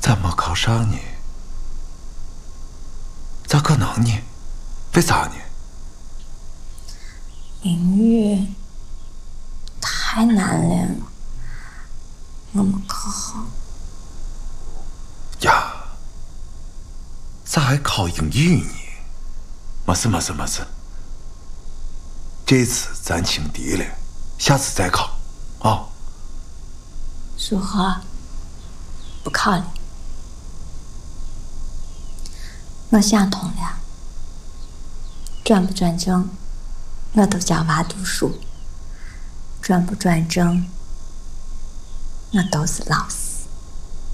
咋没考上呢？咋可能呢？为啥呢？ 英语太难了，我没考好。 呀，咋还考英语呢？没事没事没事，这次咱轻敌了，下次再考啊。 说好不考了。我想通了，转不转正，我都教娃读书；转不转正，我都是老师。